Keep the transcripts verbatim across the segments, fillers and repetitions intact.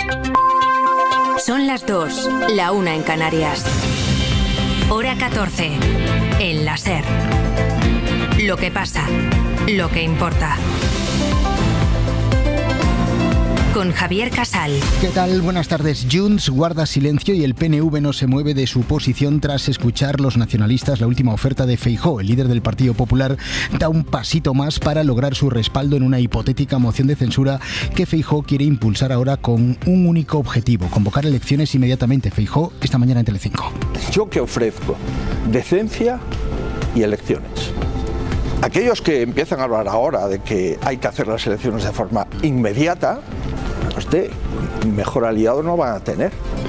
Son las dos, la una en Canarias. Hora catorce, en la SER. Lo que pasa, lo que importa. Con Javier Casal. ¿Qué tal? Buenas tardes. Junts guarda silencio y el P N V no se mueve de su posición tras escuchar los nacionalistas la última oferta de Feijóo. El líder del Partido Popular da un pasito más para lograr su respaldo en una hipotética moción de censura que Feijóo quiere impulsar ahora con un único objetivo: convocar elecciones inmediatamente. Feijóo esta mañana en Telecinco. ¿Yo qué ofrezco? Decencia y elecciones. Aquellos que empiezan a hablar ahora de que hay que hacer las elecciones de forma inmediata, usted mejor aliado no van a tener.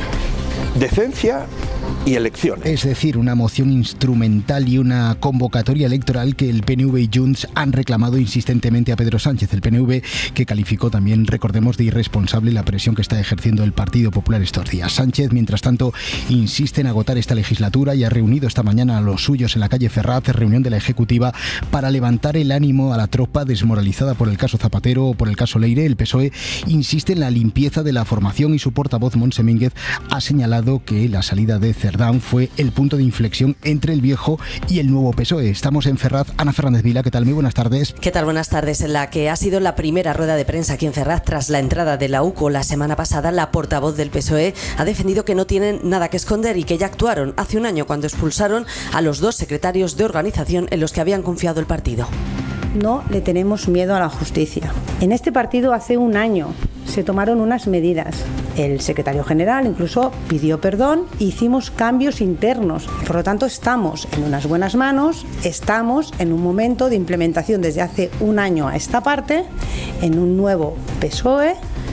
Decencia y elecciones. Es decir, una moción instrumental y una convocatoria electoral que el P N V y Junts han reclamado insistentemente a Pedro Sánchez. El P N V que calificó también, recordemos, de irresponsable la presión que está ejerciendo el Partido Popular estos días. Sánchez, mientras tanto, insiste en agotar esta legislatura y ha reunido esta mañana a los suyos en la calle Ferraz, reunión de la Ejecutiva, para levantar el ánimo a la tropa desmoralizada por el caso Zapatero o por el caso Leire. El P S O E insiste en la limpieza de la formación y su portavoz, Montse Mínguez, ha señalado que la salida de Cerdán fue el punto de inflexión entre el viejo y el nuevo P S O E. Estamos en Ferraz. Ana Fernández Vila, ¿qué tal? Muy buenas tardes. ¿Qué tal? Buenas tardes. En la que ha sido la primera rueda de prensa aquí en Ferraz tras la entrada de la U C O la semana pasada, la portavoz del P S O E ha defendido que no tienen nada que esconder y que ya actuaron hace un año cuando expulsaron a los dos secretarios de organización en los que habían confiado el partido. No le tenemos miedo a la justicia. En este partido hace un año se tomaron unas medidas. El secretario general incluso pidió perdón e hicimos cambios internos. Por lo tanto, estamos en unas buenas manos, estamos en un momento de implementación desde hace un año a esta parte, en un nuevo P S O E.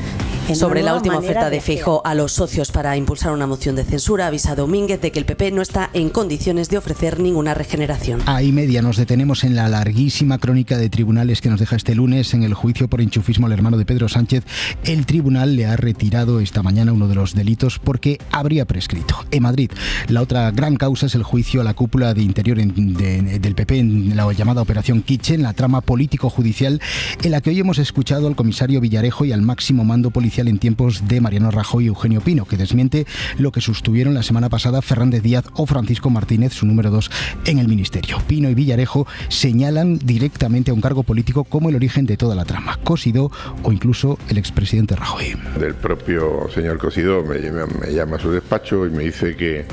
Sobre la última oferta de Feijóo a los socios para impulsar una moción de censura, ha avisado Mínguez de que el P P no está en condiciones de ofrecer ninguna regeneración. A y media nos detenemos en la larguísima crónica de tribunales que nos deja este lunes en el juicio por enchufismo al hermano de Pedro Sánchez. El tribunal le ha retirado esta mañana uno de los delitos porque habría prescrito. En Madrid, la otra gran causa es el juicio a la cúpula de interior en, de, del P P en la llamada Operación Kitchen, la trama político-judicial en la que hoy hemos escuchado al comisario Villarejo y al máximo mando policial en tiempos de Mariano Rajoy y Eugenio Pino, que desmiente lo que sostuvieron la semana pasada Fernández Díaz o Francisco Martínez, su número dos en el ministerio. Pino y Villarejo señalan directamente a un cargo político como el origen de toda la trama, Cosidó o incluso el expresidente Rajoy. Del propio señor Cosidó me, me llama a su despacho y me dice que,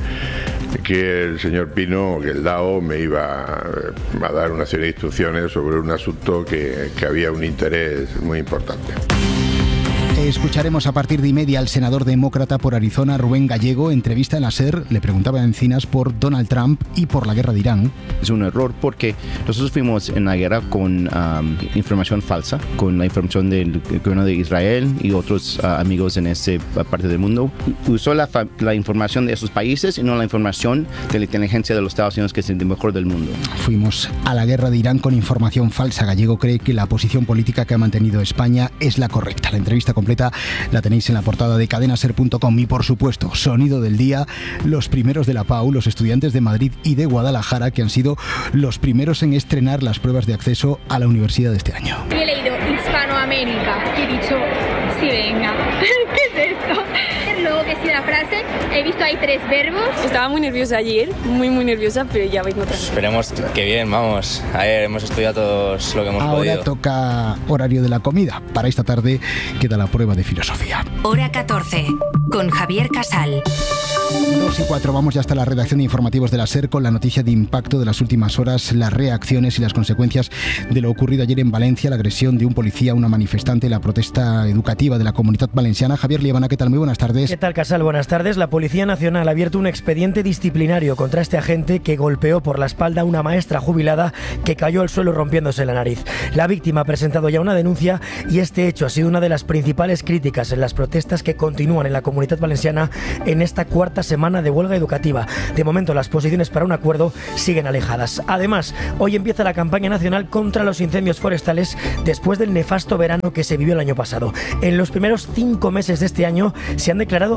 que el señor Pino, que el D A O, me iba a dar una serie de instrucciones sobre un asunto que, que había un interés muy importante. Escucharemos a partir de y media al senador demócrata por Arizona, Rubén Gallego. Entrevista en la SER, le preguntaba a Encinas por Donald Trump y por la guerra de Irán. Es un error porque nosotros fuimos en la guerra con um, información falsa, con la información del gobierno de Israel y otros uh, amigos en esa parte del mundo. Usó la, fa- la información de esos países y no la información de la inteligencia de los Estados Unidos, que es el mejor del mundo. Fuimos a la guerra de Irán con información falsa. Gallego cree que la posición política que ha mantenido España es la correcta. La entrevista completa la tenéis en la portada de cadena ser punto com y, por supuesto, sonido del día, los primeros de la P A U, los estudiantes de Madrid y de Guadalajara, que han sido los primeros en estrenar las pruebas de acceso a la universidad de este año. Yo he leído Hispanoamérica y he dicho, sí, venga, ¿qué es esto? Luego que sigue la frase, he visto ahí tres verbos. Estaba muy nerviosa ayer, muy muy nerviosa, pero ya vengo tranquila. Esperemos que bien, vamos. Ayer hemos estudiado todos lo que hemos Ahora podido. Ahora toca horario de la comida. Para esta tarde queda la prueba de filosofía. Hora catorce, con Javier Casal. dos y cuatro, vamos ya hasta la redacción de informativos de la SER con la noticia de impacto de las últimas horas, las reacciones y las consecuencias de lo ocurrido ayer en Valencia, la agresión de un policía a una manifestante, la protesta educativa de la Comunidad Valenciana. Javier Liebana, ¿qué tal? Muy buenas tardes. ¿Qué tal, Casal? Buenas tardes. La Policía Nacional ha abierto un expediente disciplinario contra este agente que golpeó por la espalda a una maestra jubilada que cayó al suelo rompiéndose la nariz. La víctima ha presentado ya una denuncia y este hecho ha sido una de las principales críticas en las protestas que continúan en la Comunidad Valenciana en esta cuarta semana de huelga educativa. De momento, las posiciones para un acuerdo siguen alejadas. Además, hoy empieza la campaña nacional contra los incendios forestales después del nefasto verano que se vivió el año pasado. En los primeros cinco meses de este año se han declarado ciento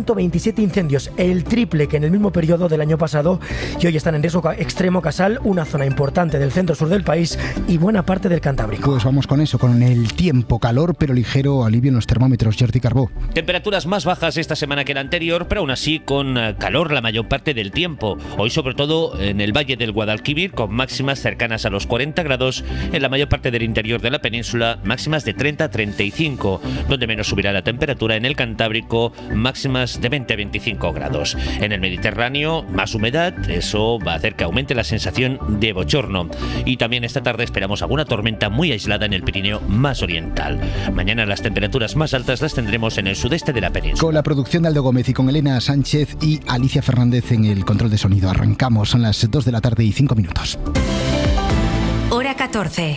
ciento veintisiete incendios, el triple que en el mismo periodo del año pasado, y hoy están en riesgo extremo Casal, una zona importante del centro-sur del país y buena parte del Cantábrico. Pues vamos con eso, con el tiempo, calor pero ligero alivio en los termómetros. Jordi Carbó. Temperaturas más bajas esta semana que la anterior, pero aún así con calor la mayor parte del tiempo. Hoy sobre todo en el Valle del Guadalquivir, con máximas cercanas a los cuarenta grados, en la mayor parte del interior de la península, máximas de treinta a treinta y cinco, donde menos subirá la temperatura en el Cantábrico, máximas de veinte a veinticinco grados. En el Mediterráneo, más humedad, eso va a hacer que aumente la sensación de bochorno. Y también esta tarde esperamos alguna tormenta muy aislada en el Pirineo más oriental. Mañana las temperaturas más altas las tendremos en el sudeste de la península. Con la producción de Aldo Gómez y con Elena Sánchez y Alicia Fernández en el control de sonido. Arrancamos, son las dos de la tarde y cinco minutos. Hora catorce.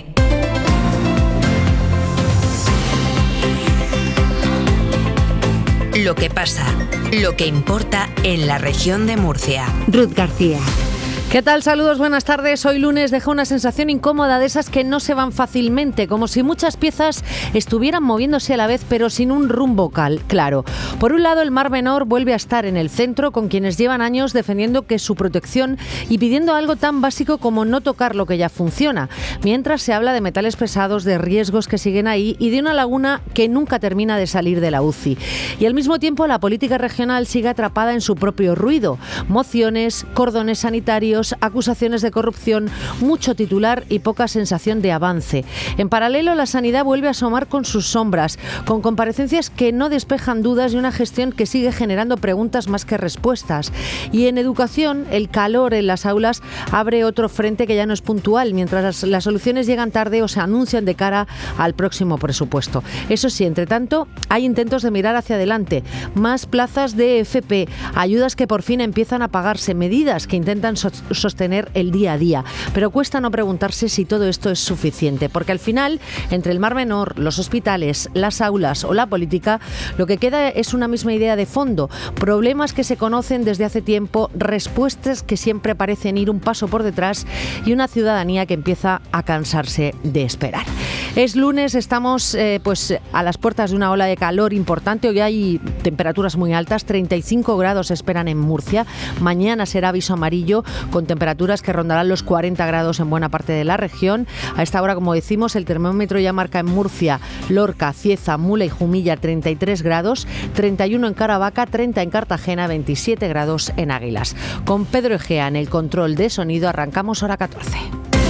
Lo que pasa, lo que importa en la región de Murcia. Ruth García. ¿Qué tal? Saludos, buenas tardes. Hoy lunes deja una sensación incómoda de esas que no se van fácilmente, como si muchas piezas estuvieran moviéndose a la vez pero sin un rumbo cal, claro. Por un lado, el Mar Menor vuelve a estar en el centro con quienes llevan años defendiendo que su protección y pidiendo algo tan básico como no tocar lo que ya funciona, mientras se habla de metales pesados, de riesgos que siguen ahí y de una laguna que nunca termina de salir de la U C I. Y al mismo tiempo la política regional sigue atrapada en su propio ruido. Mociones, cordones sanitarios, acusaciones de corrupción, mucho titular y poca sensación de avance. En paralelo, la sanidad vuelve a asomar con sus sombras, con comparecencias que no despejan dudas y una gestión que sigue generando preguntas más que respuestas. Y en educación, el calor en las aulas abre otro frente que ya no es puntual, mientras las, las soluciones llegan tarde o se anuncian de cara al próximo presupuesto. Eso sí, entre tanto, hay intentos de mirar hacia adelante. Más plazas de F P, ayudas que por fin empiezan a pagarse, medidas que intentan so- sostener el día a día. Pero cuesta no preguntarse si todo esto es suficiente, porque al final, entre el Mar Menor, los hospitales, las aulas o la política, lo que queda es una misma idea de fondo. Problemas que se conocen desde hace tiempo, respuestas que siempre parecen ir un paso por detrás y una ciudadanía que empieza a cansarse de esperar. Es lunes, estamos eh, pues a las puertas de una ola de calor importante. Hoy hay temperaturas muy altas, treinta y cinco grados se esperan en Murcia. Mañana será aviso amarillo con temperaturas que rondarán los cuarenta grados en buena parte de la región. A esta hora, como decimos, el termómetro ya marca en Murcia, Lorca, Cieza, Mula y Jumilla treinta y tres grados, treinta y uno en Caravaca, treinta en Cartagena, veintisiete grados en Águilas. Con Pedro Egea en el control de sonido arrancamos hora catorce.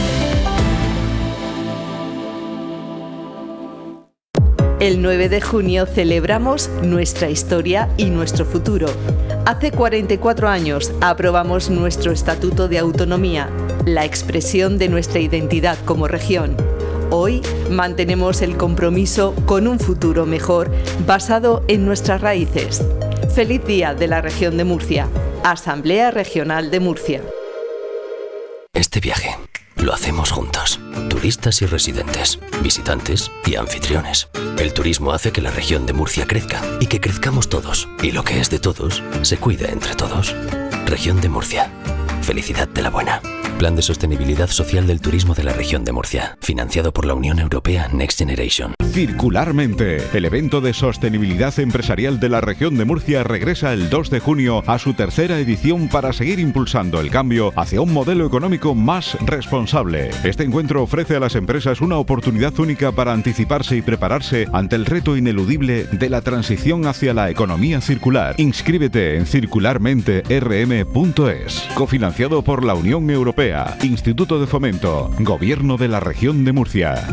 El nueve de junio celebramos nuestra historia y nuestro futuro. Hace cuarenta y cuatro años aprobamos nuestro Estatuto de Autonomía, la expresión de nuestra identidad como región. Hoy mantenemos el compromiso con un futuro mejor basado en nuestras raíces. Feliz Día de la Región de Murcia. Asamblea Regional de Murcia. Este viaje lo hacemos juntos, turistas y residentes, visitantes y anfitriones. El turismo hace que la región de Murcia crezca y que crezcamos todos. Y lo que es de todos, se cuida entre todos. Región de Murcia. Felicidad de la buena. Plan de Sostenibilidad Social del Turismo de la Región de Murcia, financiado por la Unión Europea Next Generation. Circularmente, el evento de sostenibilidad empresarial de la Región de Murcia regresa el dos de junio a su tercera edición para seguir impulsando el cambio hacia un modelo económico más responsable. Este encuentro ofrece a las empresas una oportunidad única para anticiparse y prepararse ante el reto ineludible de la transición hacia la economía circular. Inscríbete en circularmente r m punto es. Cofinanciado por la Unión Europea, Instituto de Fomento, Gobierno de la Región de Murcia.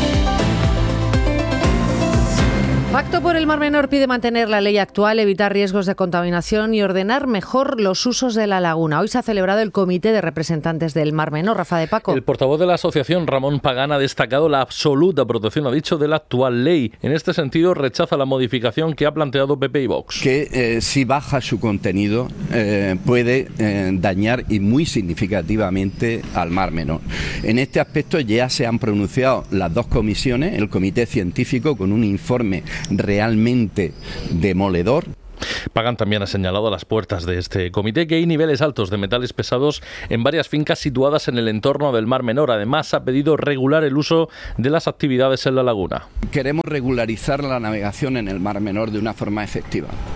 Pacto por el Mar Menor pide mantener la ley actual, evitar riesgos de contaminación y ordenar mejor los usos de la laguna. Hoy se ha celebrado el Comité de Representantes del Mar Menor. Rafa de Paco. El portavoz de la asociación, Ramón Pagán, ha destacado la absoluta protección, ha dicho, de la actual ley. En este sentido, rechaza la modificación que ha planteado P P y Vox. Que eh, si baja su contenido eh, puede eh, dañar y muy significativamente al Mar Menor. En este aspecto ya se han pronunciado las dos comisiones, el Comité Científico con un informe realmente demoledor. Pagán también ha señalado a las puertas de este comité que hay niveles altos de metales pesados en varias fincas situadas en el entorno del Mar Menor. Además, ha pedido regular el uso de las actividades en la laguna. Queremos regularizar la navegación en el Mar Menor de una forma efectiva.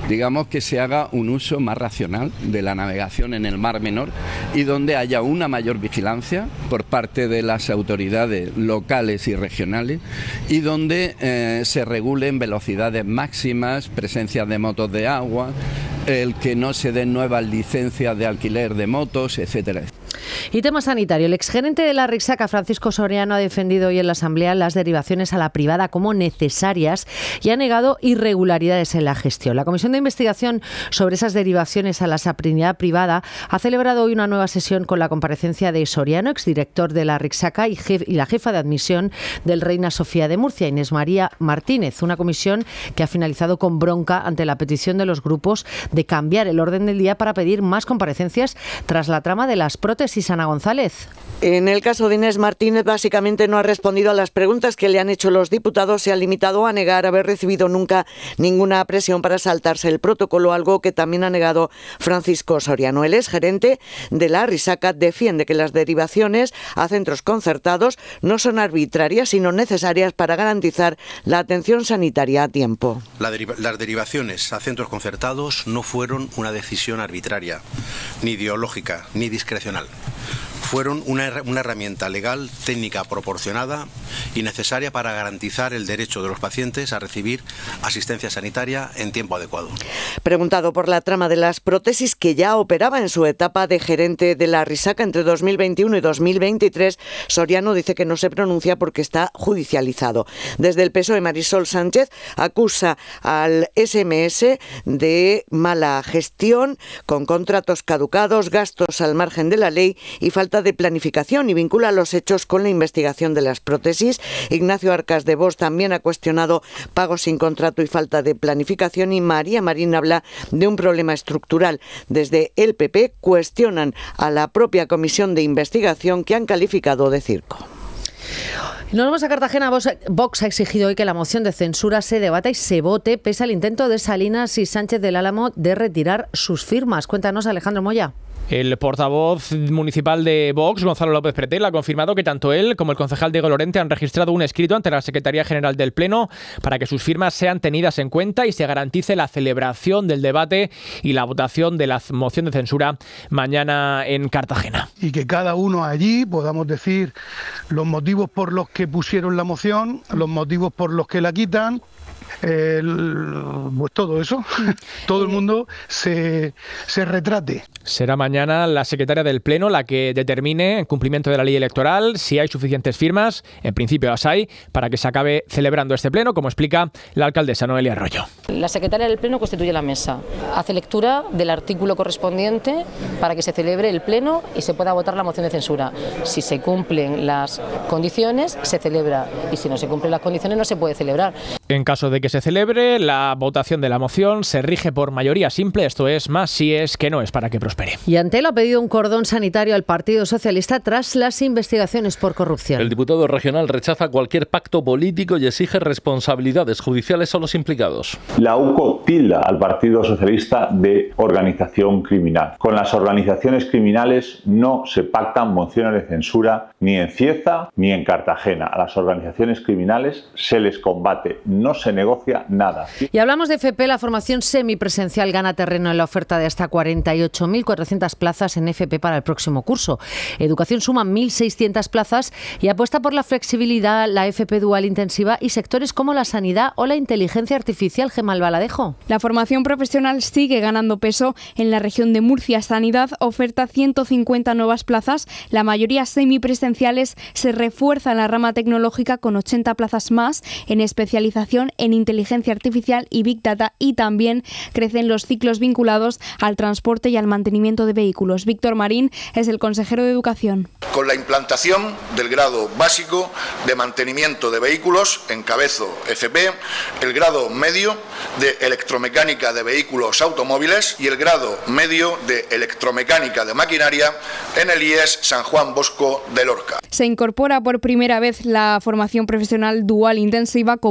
digamos que se haga un uso más racional de la navegación en el Mar Menor y donde haya una mayor vigilancia por parte de las autoridades locales y regionales y donde eh, se regulen velocidades máximas, presencia de motos de agua, el que no se den nuevas licencias de alquiler de motos, etcétera. Y tema sanitario. El exgerente de la Risaca, Francisco Soriano, ha defendido hoy en la Asamblea las derivaciones a la privada como necesarias y ha negado irregularidades en la gestión. La Comisión de Investigación sobre esas derivaciones a la sanidad privada ha celebrado hoy una nueva sesión con la comparecencia de Soriano, exdirector de la Risaca y, jef- y la jefa de admisión del Reina Sofía de Murcia, Inés María Martínez. Una comisión que ha finalizado con bronca ante la petición de los grupos de cambiar el orden del día para pedir más comparecencias tras la trama de las prótesis. Ana González. En el caso de Inés Martínez, básicamente no ha respondido a las preguntas que le han hecho los diputados. Se ha limitado a negar haber recibido nunca ninguna presión para saltarse el protocolo, algo que también ha negado Francisco Soriano. El exgerente de la Risaca defiende que las derivaciones a centros concertados no son arbitrarias, sino necesarias para garantizar la atención sanitaria a tiempo. La deriva- las derivaciones a centros concertados no fueron una decisión arbitraria, ni ideológica, ni discrecional. Fueron una, una herramienta legal, técnica proporcionada y necesaria para garantizar el derecho de los pacientes a recibir asistencia sanitaria en tiempo adecuado. Preguntado por la trama de las prótesis que ya operaba en su etapa de gerente de la Risaca entre dos mil veintiuno y dos mil veintitrés, Soriano dice que no se pronuncia porque está judicializado. Desde el P S O E, Marisol Sánchez acusa al S M S de mala gestión, con contratos caducados, gastos al margen de la ley y falta de planificación, y vincula los hechos con la investigación de las prótesis. Ignacio Arcas de Vox también ha cuestionado pagos sin contrato y falta de planificación, y María Marín habla de un problema estructural. Desde el P P cuestionan a la propia comisión de investigación, que han calificado de circo. Nos vamos a Cartagena. Vox ha exigido hoy que la moción de censura se debata y se vote, pese al intento de Salinas y Sánchez del Álamo de retirar sus firmas. Cuéntanos, Alejandro Moya. El portavoz municipal de Vox, Gonzalo López Pretel, ha confirmado que tanto él como el concejal Diego Lorente han registrado un escrito ante la Secretaría General del Pleno para que sus firmas sean tenidas en cuenta y se garantice la celebración del debate y la votación de la moción de censura mañana en Cartagena. Y que cada uno allí podamos decir los motivos por los que pusieron la moción, los motivos por los que la quitan. El, pues todo eso, todo el mundo se, se retrate. Será mañana la secretaria del Pleno la que determine, en cumplimiento de la ley electoral, si hay suficientes firmas, en principio las hay, para que se acabe celebrando este Pleno, como explica la alcaldesa Noelia Arroyo. La secretaria del Pleno constituye la mesa, hace lectura del artículo correspondiente para que se celebre el Pleno y se pueda votar la moción de censura. Si se cumplen las condiciones, se celebra, y si no se cumplen las condiciones, no se puede celebrar. En caso de que se celebre, la votación de la moción se rige por mayoría simple, esto es, más si es que no es para que prospere. Y Antelo ha pedido un cordón sanitario al Partido Socialista tras las investigaciones por corrupción. El diputado regional rechaza cualquier pacto político y exige responsabilidades judiciales a los implicados. La U C O tilda al Partido Socialista de organización criminal. Con las organizaciones criminales no se pactan mociones de censura ni en Cieza ni en Cartagena. A las organizaciones criminales se les combate, no se negocia nada. Y hablamos de F P. La formación semipresencial gana terreno en la oferta de hasta cuarenta y ocho mil cuatrocientas plazas en F P para el próximo curso. Educación suma mil seiscientas plazas y apuesta por la flexibilidad, la F P dual intensiva y sectores como la sanidad o la inteligencia artificial. Gemma Baladejo. La formación profesional sigue ganando peso. En la región de Murcia, Sanidad oferta ciento cincuenta nuevas plazas, la mayoría semipresenciales. Se refuerza la rama tecnológica con ochenta plazas más en especialización en inteligencia artificial y Big Data, y también crecen los ciclos vinculados al transporte y al mantenimiento de vehículos. Víctor Marín es el consejero de Educación. Con la implantación del grado básico de mantenimiento de vehículos en Cabezo F P, el grado medio de electromecánica de vehículos automóviles y el grado medio de electromecánica de maquinaria en el I E S San Juan Bosco de Lorca. Se incorpora por primera vez la formación profesional dual intensiva con más horas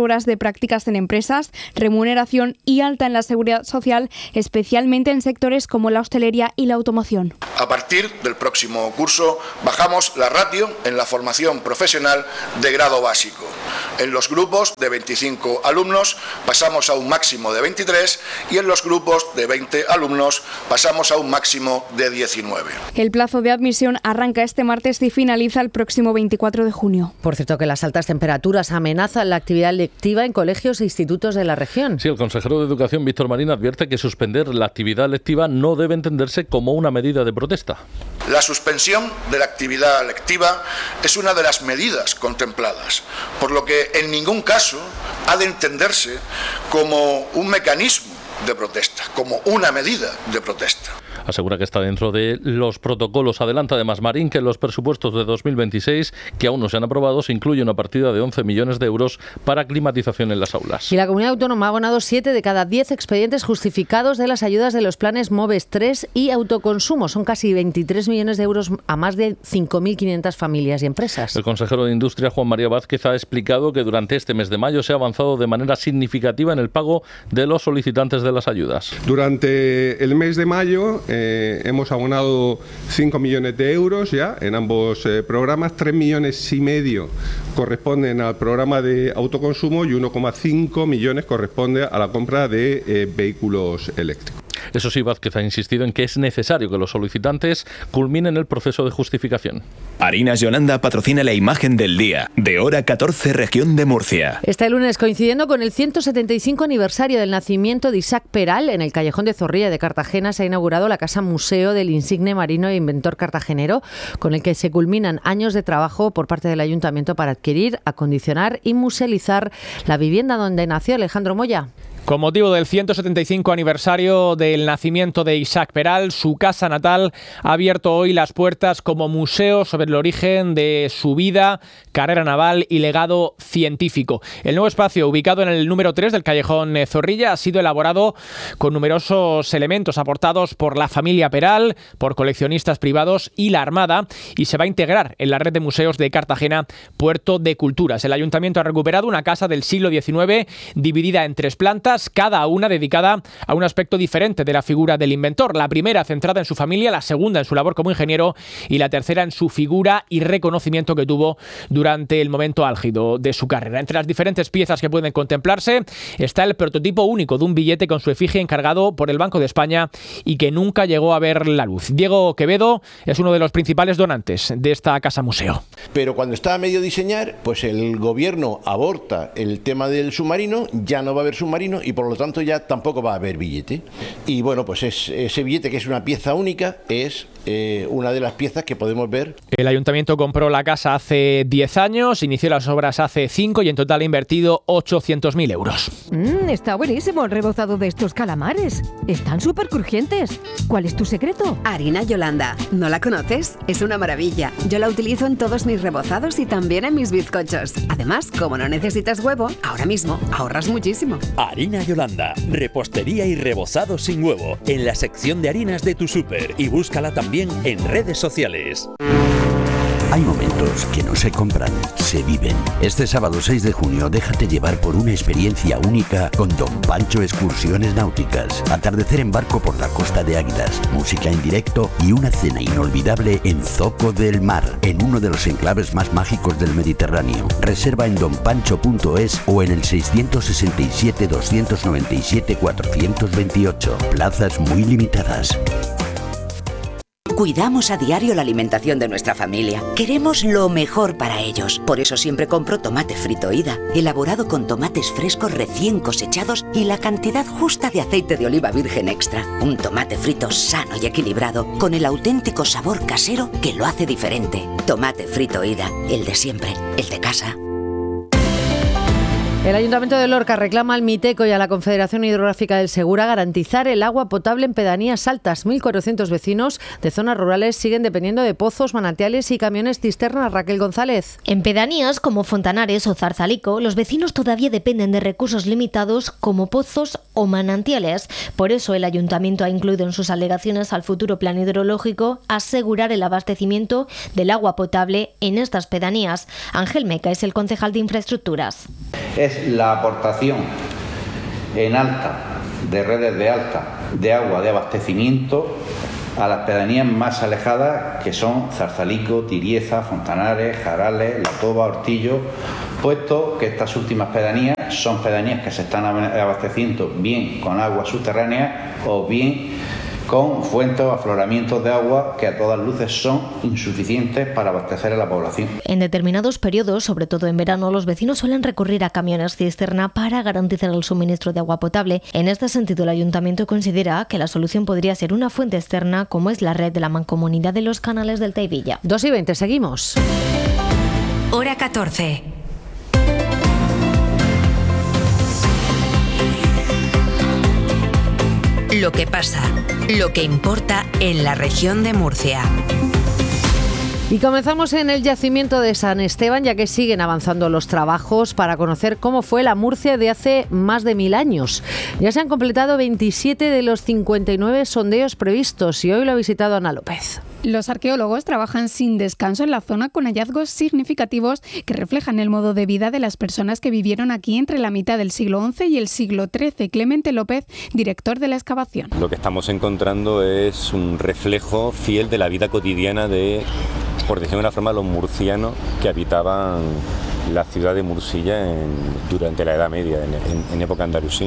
horas de prácticas en empresas, remuneración y alta en la seguridad social, especialmente en sectores como la hostelería y la automoción. A partir del próximo curso bajamos la ratio en la formación profesional de grado básico. En los grupos de veinticinco alumnos pasamos a un máximo de veintitrés y en los grupos de veinte alumnos pasamos a un máximo de diecinueve. El plazo de admisión arranca este martes y finaliza el próximo veinticuatro de junio. Por cierto, que las altas temperaturas amenazan la actividad lectiva en colegios e institutos de la región. Sí, el consejero de Educación, Víctor Marín, advierte que suspender la actividad lectiva no debe entenderse como una medida de protesta. La suspensión de la actividad lectiva es una de las medidas contempladas, por lo que en ningún caso ha de entenderse como un mecanismo de protesta, como una medida de protesta. Asegura que está dentro de los protocolos. Adelanta además Marín que en los presupuestos de dos mil veintiséis, que aún no se han aprobado, se incluye una partida de once millones de euros para climatización en las aulas. Y la comunidad autónoma ha abonado siete de cada diez expedientes justificados de las ayudas de los planes MOVES tres y autoconsumo. Son casi veintitrés millones de euros a más de cinco mil quinientas familias y empresas. El consejero de Industria, Juan María Vázquez, ha explicado que durante este mes de mayo se ha avanzado de manera significativa en el pago de los solicitantes de las ayudas. Durante el mes de mayo eh, hemos abonado cinco millones de euros ya en ambos eh, programas, tres millones y medio corresponden al programa de autoconsumo y uno coma cinco millones corresponde a la compra de eh, vehículos eléctricos. Eso sí, Vázquez ha insistido en que es necesario que los solicitantes culminen el proceso de justificación. Harinas Yolanda patrocina la imagen del día, de hora catorce, región de Murcia. Este lunes, coincidiendo con el ciento setenta y cinco aniversario del nacimiento de Isaac Peral, en el Callejón de Zorrilla de Cartagena se ha inaugurado la Casa Museo del insigne marino e inventor cartagenero, con el que se culminan años de trabajo por parte del Ayuntamiento para adquirir, acondicionar y musealizar la vivienda donde nació Alejandro Moya. Con motivo del ciento setenta y cinco aniversario del nacimiento de Isaac Peral, su casa natal ha abierto hoy las puertas como museo sobre el origen de su vida, carrera naval y legado científico. El nuevo espacio, ubicado en el número tres del Callejón Zorrilla, ha sido elaborado con numerosos elementos aportados por la familia Peral, por coleccionistas privados y la Armada, y se va a integrar en la red de museos de Cartagena, Puerto de Culturas. El Ayuntamiento ha recuperado una casa del siglo diecinueve dividida en tres plantas, cada una dedicada a un aspecto diferente de la figura del inventor. La primera centrada en su familia, la segunda en su labor como ingeniero y la tercera en su figura y reconocimiento que tuvo durante el momento álgido de su carrera. Entre las diferentes piezas que pueden contemplarse está el prototipo único de un billete con su efigie encargado por el Banco de España y que nunca llegó a ver la luz. Diego Quevedo es uno de los principales donantes de esta casa museo. Pero cuando está a medio diseñar, pues el gobierno aborta el tema del submarino, ya no va a haber submarino y por lo tanto ya tampoco va a haber billete. Y bueno, pues es, ese billete, que es una pieza única, es eh, una de las piezas que podemos ver. El Ayuntamiento compró la casa hace diez años, inició las obras hace cinco y en total ha invertido ochocientos mil euros. Mm, está buenísimo el rebozado de estos calamares. Están súper crujientes. ¿Cuál es tu secreto? Harina Yolanda. ¿No la conoces? Es una maravilla. Yo la utilizo en todos mis rebozados y también en mis bizcochos. Además, como no necesitas huevo, ahora mismo ahorras muchísimo. Harina Yolanda, repostería y rebozado sin huevo, en la sección de harinas de tu súper y búscala también en redes sociales. Hay momentos que no se compran, se viven. Este sábado seis de junio déjate llevar por una experiencia única con Don Pancho Excursiones Náuticas. Atardecer en barco por la costa de Águilas, música en directo y una cena inolvidable en Zoco del Mar, en uno de los enclaves más mágicos del Mediterráneo. Reserva en don pancho punto es o en el seiscientos sesenta y siete, doscientos noventa y siete, cuatrocientos veintiocho. Plazas muy limitadas. Cuidamos a diario la alimentación de nuestra familia. Queremos lo mejor para ellos. Por eso siempre compro tomate frito Ida, elaborado con tomates frescos recién cosechados y la cantidad justa de aceite de oliva virgen extra. Un tomate frito sano y equilibrado, con el auténtico sabor casero que lo hace diferente. Tomate frito Ida, el de siempre, el de casa. El Ayuntamiento de Lorca reclama al Miteco y a la Confederación Hidrográfica del Segura garantizar el agua potable en pedanías altas. mil cuatrocientos vecinos de zonas rurales siguen dependiendo de pozos, manantiales y camiones cisternas. Raquel González. En pedanías como Fontanares o Zarzalico, los vecinos todavía dependen de recursos limitados como pozos o manantiales. Por eso el Ayuntamiento ha incluido en sus alegaciones al futuro plan hidrológico asegurar el abastecimiento del agua potable en estas pedanías. Ángel Meca es el concejal de Infraestructuras. Es es la aportación en alta de redes de alta de agua de abastecimiento a las pedanías más alejadas, que son Zarzalico, Tirieza, Fontanares, Jarales, La Toba, Hortillo, puesto que estas últimas pedanías son pedanías que se están abasteciendo bien con agua subterránea o bien con fuentes o afloramientos de agua que a todas luces son insuficientes para abastecer a la población. En determinados periodos, sobre todo en verano, los vecinos suelen recurrir a camiones cisterna para garantizar el suministro de agua potable. En este sentido, el Ayuntamiento considera que la solución podría ser una fuente externa, como es la red de la Mancomunidad de los Canales del Teivilla. dos y veinte, seguimos. Hora catorce. Lo que pasa, lo que importa en la región de Murcia. Y comenzamos en el yacimiento de San Esteban, ya que siguen avanzando los trabajos para conocer cómo fue la Murcia de hace más de mil años. Ya se han completado veintisiete de los cincuenta y nueve sondeos previstos y hoy lo ha visitado Ana López. Los arqueólogos trabajan sin descanso en la zona con hallazgos significativos que reflejan el modo de vida de las personas que vivieron aquí entre la mitad del siglo once y el siglo trece. Clemente López, director de la excavación. Lo que estamos encontrando es un reflejo fiel de la vida cotidiana de, por decirlo de una forma, los murcianos que habitaban la ciudad de Mursilla en, durante la Edad Media, en, en, en época andalusí.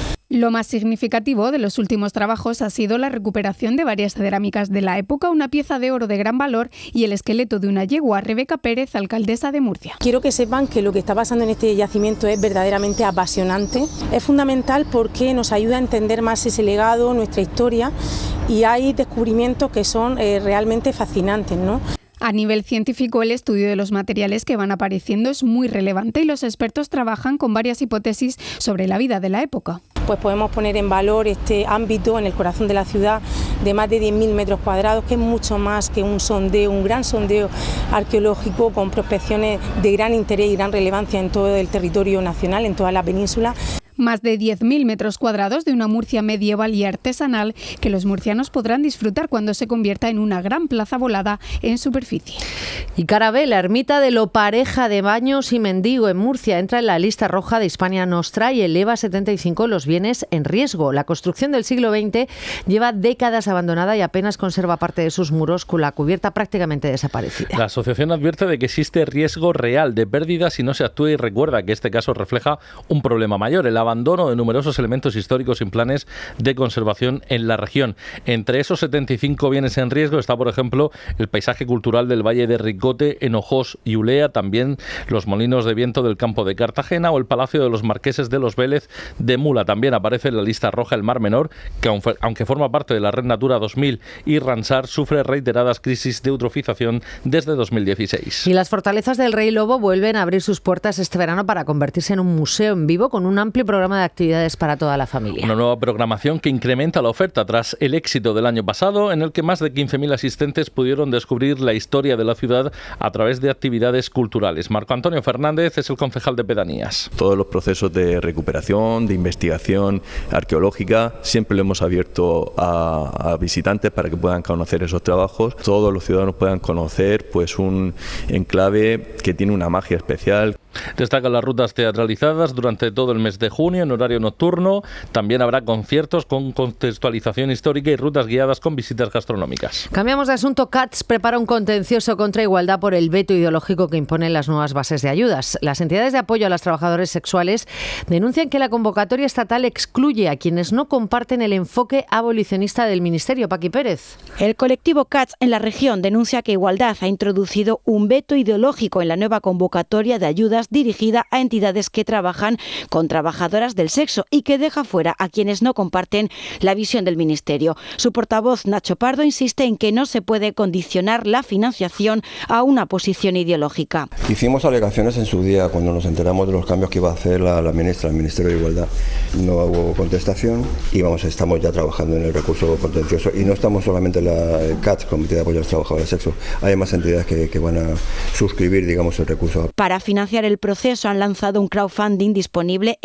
Lo más significativo de los últimos trabajos ha sido la recuperación de varias cerámicas de la época, una pieza de oro de gran valor y el esqueleto de una yegua. Rebeca Pérez, alcaldesa de Murcia. Quiero que sepan que lo que está pasando en este yacimiento es verdaderamente apasionante. Es fundamental porque nos ayuda a entender más ese legado, nuestra historia, y hay descubrimientos que son eh, realmente fascinantes, ¿no? A nivel científico, el estudio de los materiales que van apareciendo es muy relevante y los expertos trabajan con varias hipótesis sobre la vida de la época. Pues podemos poner en valor este ámbito en el corazón de la ciudad de más de diez mil metros cuadrados, que es mucho más que un sondeo, un gran sondeo arqueológico con prospecciones de gran interés y gran relevancia en todo el territorio nacional, en toda la península. Más de diez mil metros cuadrados de una Murcia medieval y artesanal que los murcianos podrán disfrutar cuando se convierta en una gran plaza volada en superficie. Y Carabé, la ermita de Lo Pareja de Baños y Mendigo en Murcia, entra en la lista roja de Hispania Nostra y eleva a setenta y cinco los bienes en riesgo. La construcción del siglo veinte lleva décadas abandonada y apenas conserva parte de sus muros, con la cubierta prácticamente desaparecida. La asociación advierte de que existe riesgo real de pérdida si no se actúa y recuerda que este caso refleja un problema mayor, el abandono de numerosos elementos históricos sin planes de conservación en la región. Entre esos setenta y cinco bienes en riesgo está, por ejemplo, el paisaje cultural del Valle de Ricote, en Ojós y Ulea, también los molinos de viento del campo de Cartagena o el Palacio de los Marqueses de los Vélez de Mula. También aparece en la lista roja el Mar Menor, que aunque forma parte de la Red Natura dos mil y Ramsar, sufre reiteradas crisis de eutrofización desde dos mil dieciséis. Y las fortalezas del Rey Lobo vuelven a abrir sus puertas este verano para convertirse en un museo en vivo con un amplio programa programa de actividades para toda la familia. Una nueva programación que incrementa la oferta tras el éxito del año pasado, en el que más de quince mil asistentes pudieron descubrir la historia de la ciudad a través de actividades culturales. Marco Antonio Fernández es el concejal de Pedanías. Todos los procesos de recuperación, de investigación arqueológica, siempre lo hemos abierto a, a visitantes para que puedan conocer esos trabajos. Todos los ciudadanos puedan conocer pues un enclave que tiene una magia especial. Destacan las rutas teatralizadas durante todo el mes de junio en horario nocturno. También habrá conciertos con contextualización histórica y rutas guiadas con visitas gastronómicas. Cambiamos de asunto. C A T S prepara un contencioso contra Igualdad por el veto ideológico que imponen las nuevas bases de ayudas. Las entidades de apoyo a los trabajadores sexuales denuncian que la convocatoria estatal excluye a quienes no comparten el enfoque abolicionista del Ministerio. Paqui Pérez. El colectivo C A T S en la región denuncia que Igualdad ha introducido un veto ideológico en la nueva convocatoria de ayudas dirigida a entidades que trabajan con trabajadoras del sexo y que deja fuera a quienes no comparten la visión del Ministerio. Su portavoz, Nacho Pardo, insiste en que no se puede condicionar la financiación a una posición ideológica. Hicimos alegaciones en su día cuando nos enteramos de los cambios que iba a hacer la, la ministra, el Ministerio de Igualdad. No hubo contestación y vamos, estamos ya trabajando en el recurso contencioso y no estamos solamente en la C A T S, Comité de Apoyo a los Trabajadores del Sexo. Hay más entidades que, que van a suscribir, digamos, el recurso. Para financiar el proceso han lanzado un crowdfunding disponible en noal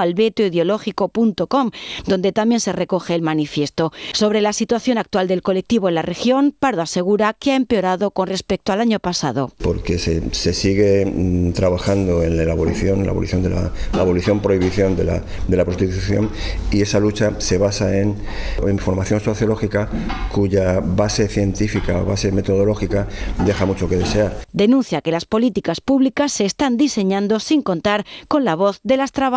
alvetoideológico punto com, donde también se recoge el manifiesto. Sobre la situación actual del colectivo en la región, Pardo asegura que ha empeorado con respecto al año pasado. Porque se, se sigue mm, trabajando en la abolición, la abolición de la, la abolición prohibición de la, de la prostitución, y esa lucha se basa en, en formación sociológica cuya base científica o base metodológica deja mucho que desear. Denuncia que las políticas públicas se están diseñando sin contar con la voz de las trabajadoras.